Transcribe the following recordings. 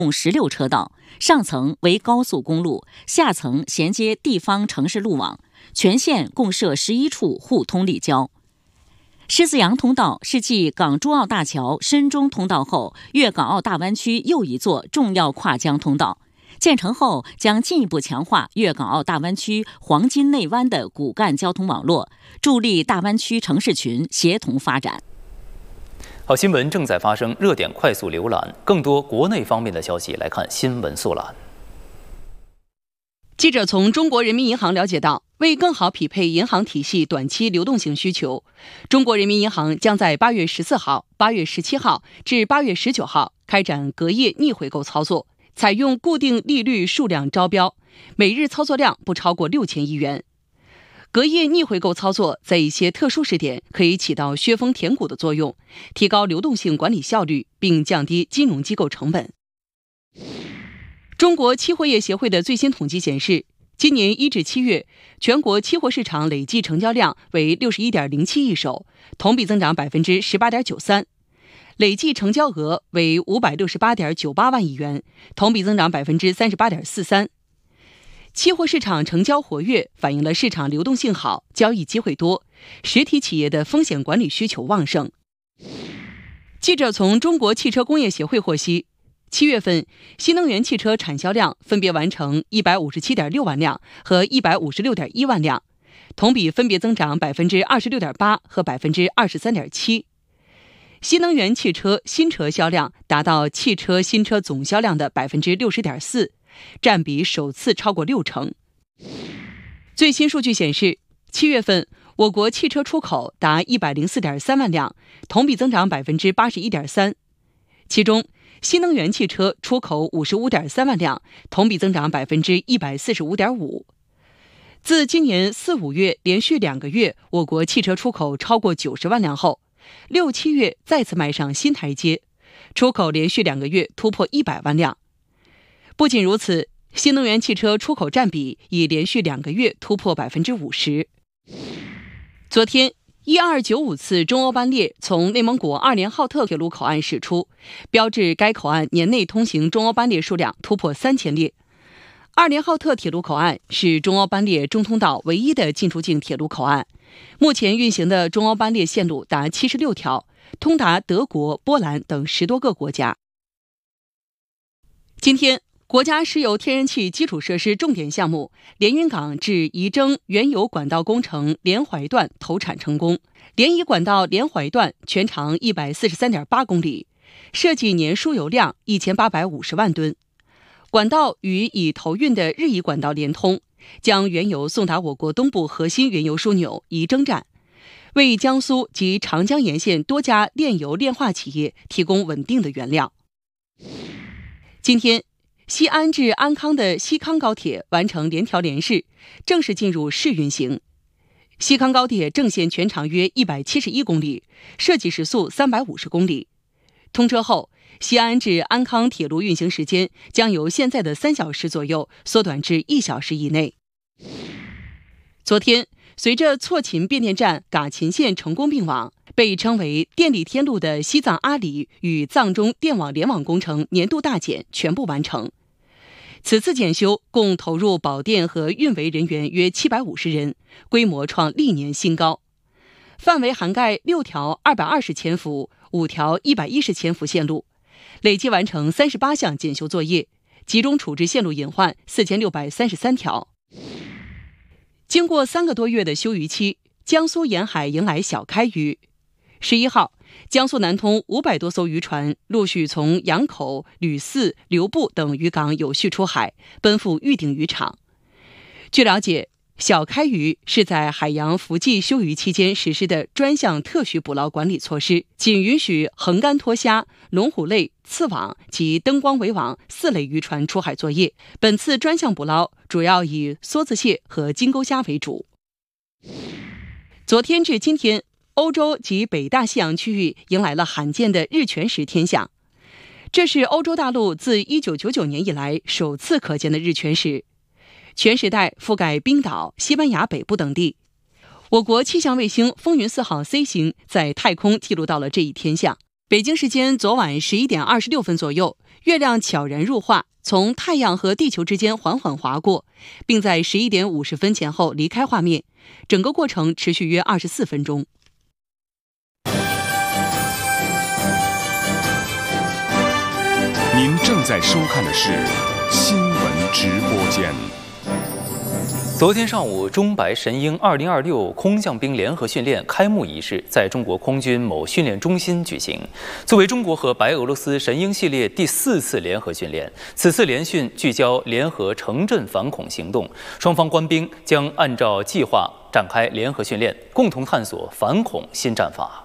共16车道，上层为高速公路，下层衔接地方城市路网，全线共设11处互通立交。狮子洋通道是继港珠澳大桥深中通道后，粤港澳大湾区又一座重要跨江通道。建成后将进一步强化粤港澳大湾区黄金内湾的骨干交通网络，助力大湾区城市群协同发展。 好，新闻正在发生，热点快速浏览，更多国内方面的消息来看新闻速览。 记者从中国人民银行了解到，为更好匹配银行体系短期流动性需求，中国人民银行将在8月14号、8月17号至8月19号开展隔夜逆回购操作，采用固定利率数量招标，每日操作量不超过6000亿元。隔夜逆回购操作在一些特殊时点可以起到削峰填谷的作用，提高流动性管理效率，并降低金融机构成本。中国期货业协会的最新统计显示，今年1至7月，全国期货市场累计成交量为61.07亿手，同比增长18.93%，累计成交额为568.98万亿元，同比增长38.43%。期货市场成交活跃，反映了市场流动性好，交易机会多，实体企业的风险管理需求旺盛。记者从中国汽车工业协会获悉，7月份新能源汽车产销量分别完成157.6万辆和156.1万辆，同比分别增长26.8%和23.7%。新能源汽车新车销量达到汽车新车总销量的60.4%，占比首次超过60%。最新数据显示，7月份我国汽车出口达104.3万辆，同比增长81.3%，其中新能源汽车出口55.3万辆，同比增长145.5%。自今年4、5月连续2个月我国汽车出口超过90万辆后，6、7月再次迈上新台阶，出口连续2个月突破100万辆。不仅如此，新能源汽车出口占比已连续2个月突破50%。昨天，1295次中欧班列从内蒙古二连浩特铁路口岸驶出，标志该口岸年内通行中欧班列数量突破3000列。二连浩特铁路口岸是中欧班列中通道唯一的进出境铁路口岸，目前运行的中欧班列线路达76条，通达德国、波兰等10多个国家。今天，国家石油天然气基础设施重点项目连云港至仪征原油管道工程连淮段投产成功。连仪管道连淮段全长143.8公里，设计年输油量1850万吨。管道与已投运的日仪管道连通，将原油送达我国东部核心原油枢纽仪征站，为江苏及长江沿线多家炼油炼化企业提供稳定的原料。今天，西安至安康的西康高铁完成联调联试，正式进入试运行。西康高铁正线全长约171公里，设计时速350公里。通车后，西安至安康铁路运行时间将由现在的3小时左右缩短至1小时以内。昨天，随着错勤变电站嘎琴线成功并网，被称为电力天路的西藏阿里与藏中电网联网工程年度大检全部完成。此次检修共投入保电和运维人员约750人，规模创历年新高，范围涵盖6条220千伏、5条110千伏线路，累计完成38项检修作业，集中处置线路隐患4633条。经过3个多月的休渔期，江苏沿海迎来小开渔。11号，江苏南通500多艘渔船陆续从阳口、吕泗、流布等渔港有序出海，奔赴预定渔场。据了解，小开渔是在海洋伏季休渔期间实施的专项特许捕捞管理措施，仅允许横竿脱虾、龙虎类、刺网及灯光围网4类渔船出海作业。本次专项捕捞主要以梭子蟹和金钩虾为主。昨天至今天，欧洲及北大西洋区域迎来了罕见的日全食天象，这是欧洲大陆自1999年以来首次可见的日全食。全食带覆盖冰岛、西班牙北部等地。我国气象卫星风云4号 C 星在太空记录到了这一天象。北京时间昨晚11点26分左右， 月亮悄然入画，从太阳和地球之间缓缓划过，并在11点50分前后离开画面。整个过程持续约24分钟。 您正在收看的是新闻直播间。 昨天上午，中白神鹰2026空降兵联合训练开幕仪式在中国空军某训练中心举行。作为中国和白俄罗斯神鹰系列第4次联合训练，此次联训聚焦联合城镇反恐行动，双方官兵将按照计划展开联合训练，共同探索反恐新战法。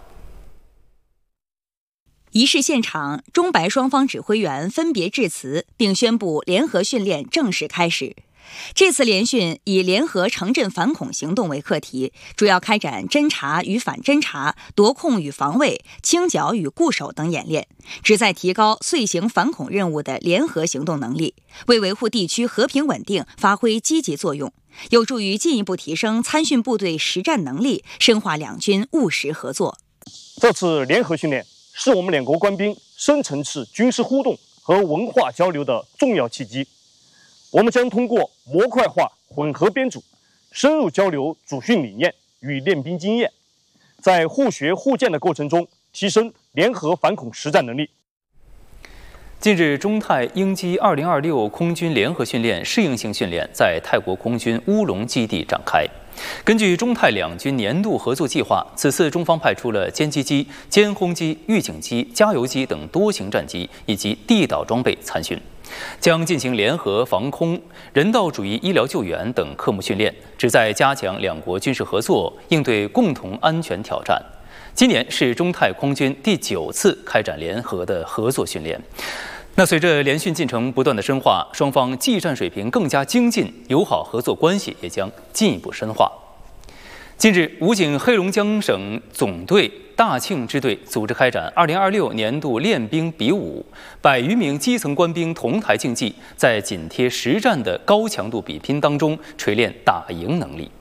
仪式现场，中白双方指挥员分别致辞，并宣布联合训练正式开始。这次联训以联合城镇反恐行动为课题，主要开展侦察与反侦察、夺控与防卫、清剿与固守等演练，旨在提高遂行反恐任务的联合行动能力，为维护地区和平稳定发挥积极作用，有助于进一步提升参训部队实战能力，深化两军务实合作。 这次联合训练是我们两国官兵深层次军事互动和文化交流的重要契机。我们将通过模块化混合编组，深入交流主训理念与练兵经验，在互学互鉴的过程中，提升联合反恐实战能力。 近日，中泰鹰击2026空军联合训练适应性训练在泰国空军乌龙基地展开。根据中泰两军年度合作计划，此次中方派出了歼击机、歼轰机、预警机、加油机等多型战机以及地导装备参训，将进行联合防空、人道主义医疗救援等科目训练，旨在加强两国军事合作，应对共同安全挑战。今年是中泰空军第9次开展联合的合作训练。那随着联训进程不断的深化，双方技战水平更加精进，友好合作关系也将进一步深化。近日，武警黑龙江省总队大庆支队组织开展2026年度练兵比武，100余名基层官兵同台竞技，在紧贴实战的高强度比拼当中锤炼打赢能力。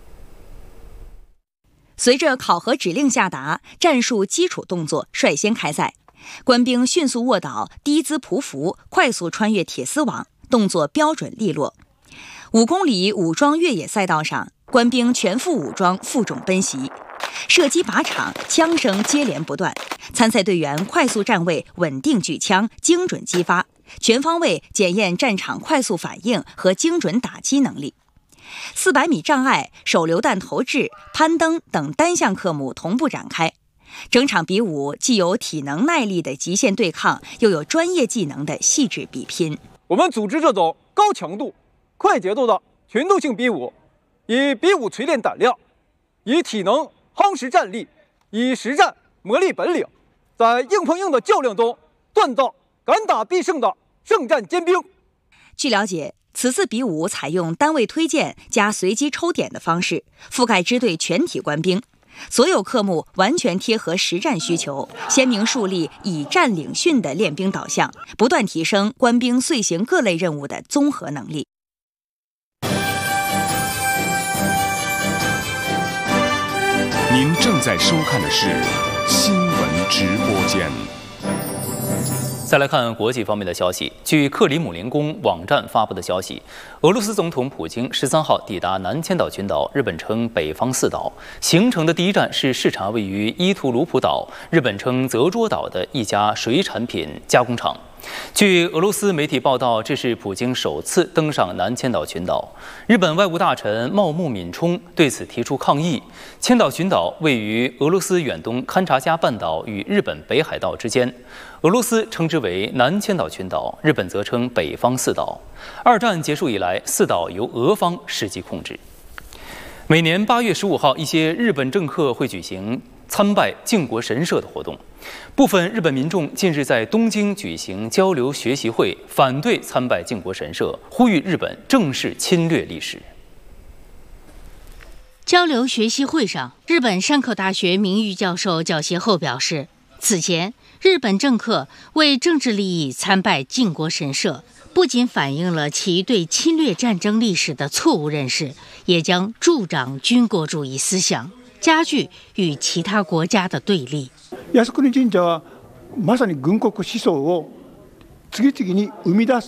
随着考核指令下达，战术基础动作率先开赛。官兵迅速卧倒、低姿匍匐，快速穿越铁丝网，动作标准利落。5公里武装越野赛道上，官兵全副武装负重奔袭，射击靶场，枪声接连不断。参赛队员快速站位，稳定举枪，精准击发，全方位检验战场快速反应和精准打击能力。400米障碍、手榴弹投掷、攀登等单项科目同步展开。整场比武既有体能耐力的极限对抗，又有专业技能的细致比拼。 我们组织这种高强度、快节奏的群斗性比武，以比武锤炼胆量，以体能夯实战力，以实战磨砺本领，在硬碰硬的较量中锻造敢打必胜的圣战坚兵。 据了解，此次比武采用单位推荐加随机抽点的方式，覆盖支队全体官兵。所有科目完全贴合实战需求，鲜明树立以战领训的练兵导向，不断提升官兵遂行各类任务的综合能力。 您正在收看的是新闻直播间。 再来看国际方面的消息。据克里姆林宫网站发布的消息，俄罗斯总统普京13号抵达南千岛群岛，日本称北方四岛。行程的第一站是视察位于伊图鲁普岛，日本称泽捉岛的一家水产品加工厂。据俄罗斯媒体报道，这是普京首次登上南千岛群岛。日本外务大臣茂木敏充对此提出抗议。千岛群岛位于俄罗斯远东勘察加半岛与日本北海道之间，俄罗斯称之为南千岛群岛，日本则称北方四岛。二战结束以来，四岛由俄方实际控制。每年8月15号，一些日本政客会举行参拜靖国神社的活动。部分日本民众近日在东京举行交流学习会，反对参拜靖国神社，呼吁日本正视侵略历史。 交流学习会上，日本山口大学名誉教授缴协后表示，此前日本政客为政治利益参拜靖国神社，不仅反映了其对侵略战争历史的错误认識，也将助长军国主义思想，加劇与其他国家的对立。 靖国神社はまさに軍国思想を次々に生み出す